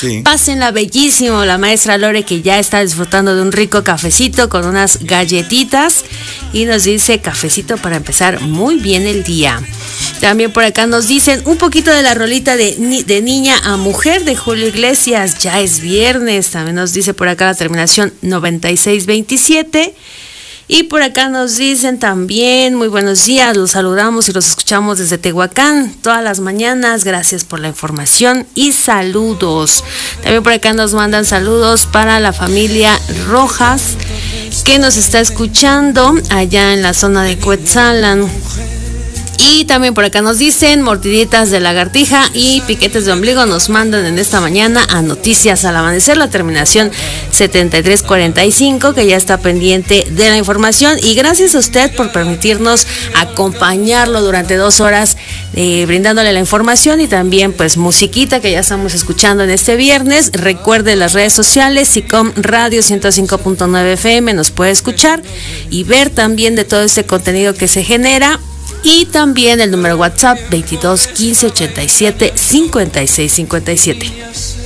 Sí. Pásenla bellísimo, la maestra Lore, que ya está disfrutando de un rico cafecito con unas galletitas, y nos dice cafecito para empezar muy bien el día. También por acá nos dicen un poquito de la rolita de Niña a Mujer de Julio Iglesias. Ya es viernes. También nos dice por acá la terminación 9627. Y por acá nos dicen también, muy buenos días, los saludamos y los escuchamos desde Tehuacán todas las mañanas, gracias por la información y saludos. También por acá nos mandan saludos para la familia Rojas, que nos está escuchando allá en la zona de Cuetzalan. Y también por acá nos dicen mordiditas de lagartija y piquetes de ombligo. Nos mandan en esta mañana a Noticias al Amanecer, la terminación 7345, que ya está pendiente de la información. Y gracias a usted por permitirnos acompañarlo durante 2 horas, brindándole la información y también pues musiquita que ya estamos escuchando en este viernes. Recuerde las redes sociales, SICOM Radio 105.9 FM, nos puede escuchar y ver también de todo este contenido que se genera. Y también el número WhatsApp 22 15 87 56 57.